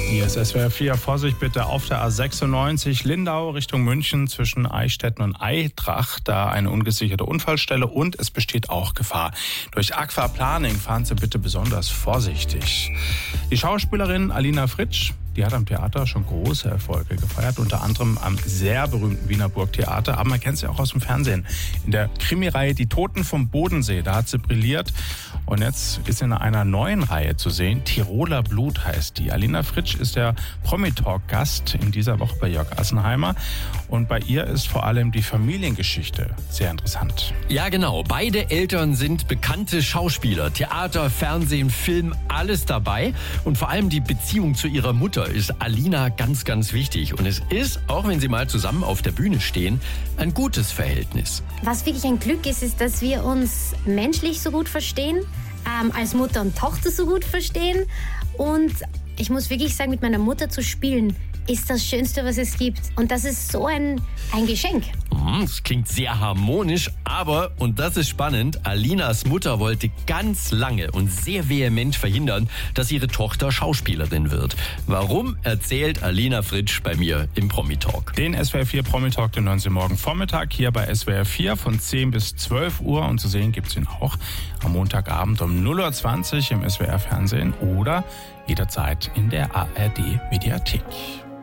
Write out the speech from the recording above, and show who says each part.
Speaker 1: Hier ist SWR 4. Vorsicht bitte auf der A96 Lindau Richtung München zwischen Eichstätten und Eitrach. Da eine ungesicherte Unfallstelle und es besteht auch Gefahr. Durch Aquaplaning fahren Sie bitte besonders vorsichtig. Die Schauspielerin Alina Fritsch, die hat am Theater schon große Erfolge gefeiert, unter anderem am sehr berühmten Wiener Burgtheater. Aber man kennt sie auch aus dem Fernsehen. In der Krimireihe Die Toten vom Bodensee, da hat sie brilliert. Und jetzt ist sie in einer neuen Reihe zu sehen. Tiroler Blut heißt die. Alina Fritsch ist der Promi-Talk-Gast in dieser Woche bei Jörg Assenheimer. Und bei ihr ist vor allem die Familiengeschichte sehr interessant.
Speaker 2: Ja, genau. Beide Eltern sind bekannte Schauspieler. Theater, Fernsehen, Film, alles dabei. Und vor allem die Beziehung zu ihrer Mutter ist Alina ganz, ganz wichtig. Und es ist, auch wenn sie mal zusammen auf der Bühne stehen, ein gutes Verhältnis.
Speaker 3: Was wirklich ein Glück ist, dass wir uns menschlich so gut verstehen, als Mutter und Tochter so gut verstehen. Und ich muss wirklich sagen, mit meiner Mutter zu spielen, ist das Schönste, was es gibt. Und das ist so ein Geschenk.
Speaker 2: Das klingt sehr harmonisch, aber, und das ist spannend, Alinas Mutter wollte ganz lange und sehr vehement verhindern, dass ihre Tochter Schauspielerin wird. Warum, erzählt Alina Fritsch bei mir im Promi-Talk.
Speaker 1: Den SWR 4 Promi-Talk, den hören Sie morgen Vormittag hier bei SWR 4 von 10 bis 12 Uhr. Und zu sehen gibt es ihn auch am Montagabend um 0:20 Uhr im SWR Fernsehen oder jederzeit in der ARD Mediathek.